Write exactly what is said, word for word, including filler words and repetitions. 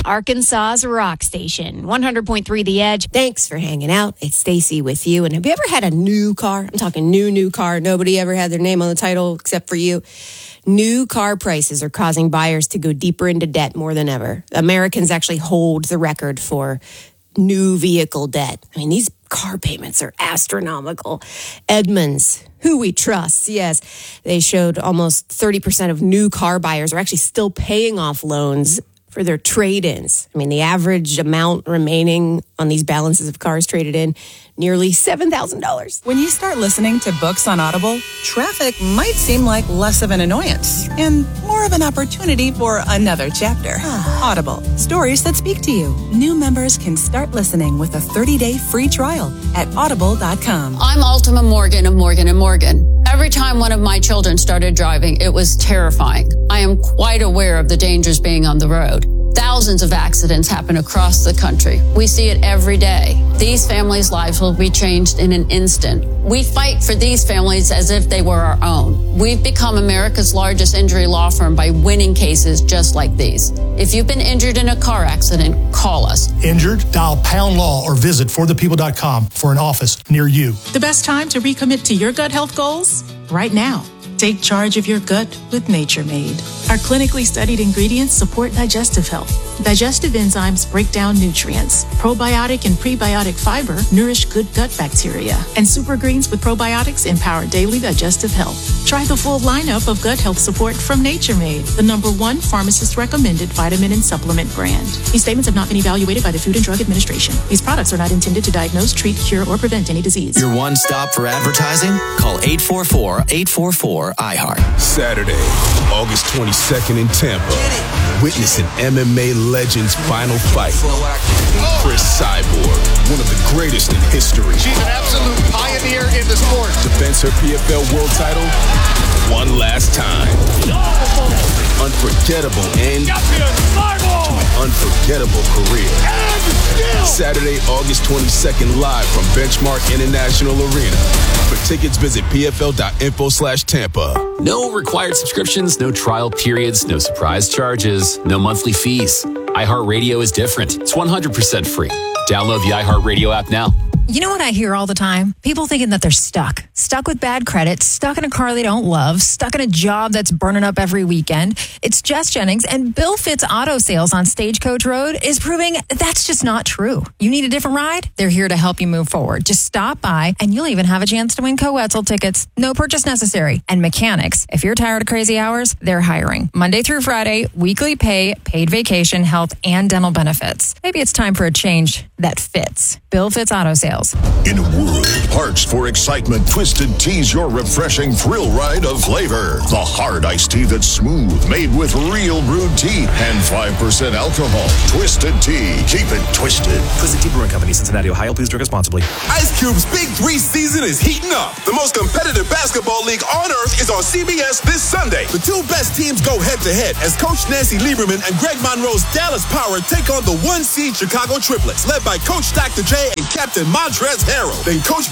Arkansas's rock station, one hundred point three The Edge. Thanks for hanging out. It's Stacy with you. And have you ever had a new car? I'm talking new, new car. Nobody ever had their name on the title except for you. New car prices are causing buyers to go deeper into debt more than ever. Americans actually hold the record for new vehicle debt. I mean, these car payments are astronomical. Edmunds, who we trust, yes, they showed almost thirty percent of new car buyers are actually still paying off loans for their trade-ins. I mean, the average amount remaining on these balances of cars traded in, nearly seven thousand dollars. When you start listening to books on Audible, traffic might seem like less of an annoyance and more of an opportunity for another chapter. Audible, stories that speak to you. New members can start listening with a thirty-day free trial at audible dot com. I'm Ultima Morgan of Morgan and Morgan. Every time one of my children started driving, it was terrifying. I am quite aware of the dangers being on the road. Thousands of accidents happen across the country. We see it every day. These families' lives will be changed in an instant. We fight for these families as if they were our own. We've become America's largest injury law firm by winning cases just like these. If you've been injured in a car accident, call us. Injured? Dial Pound Law or visit for the people dot com for an office near you. The best time to recommit to your gut health goals? Right now. Take charge of your gut with Nature Made. Our clinically studied ingredients support digestive health. Digestive enzymes break down nutrients. Probiotic and prebiotic fiber nourish good gut bacteria. And super greens with probiotics empower daily digestive health. Try the full lineup of gut health support from Nature Made, the number one pharmacist-recommended vitamin and supplement brand. These statements have not been evaluated by the Food and Drug Administration. These products are not intended to diagnose, treat, cure, or prevent any disease. Your one stop for advertising? Call eight four four, eight four four, I heart. Saturday, August twenty-second in Tampa. Witness an M M A legend's final fight. Chris Cyborg, one of the greatest in history. She's an absolute pioneer in the sport. Defends her P F L world title one last time. Unforgettable end to an unforgettable career. Saturday, August twenty-second, live from Benchmark International Arena. For tickets, visit P F L dot info slash Tampa. No required subscriptions, no trial periods, no surprise charges, no monthly fees. iHeartRadio is different. It's one hundred percent free. Download the iHeartRadio app now. You know what I hear all the time? People thinking that they're stuck. Stuck with bad credit, stuck in a car they don't love, stuck in a job that's burning up every weekend. It's Jess Jennings, and Bill Fitz Auto Sales on Stagecoach Road is proving that's just not true. You need a different ride? They're here to help you move forward. Just stop by, and you'll even have a chance to win Co-Wetzel tickets. No purchase necessary. And mechanics, if you're tired of crazy hours, they're hiring. Monday through Friday, weekly pay, paid vacation, health, and dental benefits. Maybe it's time for a change that fits. Bill Fitz Auto Sales. In a world parched for excitement, Twisted Tea's your refreshing thrill ride of flavor. The hard iced tea that's smooth, made with real brewed tea and five percent alcohol. Twisted Tea. Keep it twisted. Twisted Tea Brewing Company, Cincinnati, Ohio. Please drink responsibly. Ice Cube's Big Three season is heating up. The most competitive basketball league on earth is on C B S this Sunday. The two best teams go head-to-head as Coach Nancy Lieberman and Greg Monroe's Dallas Power take on the one-seed Chicago Triplets, led by Coach Doctor J and Captain Montrezl Harrell. Then Coach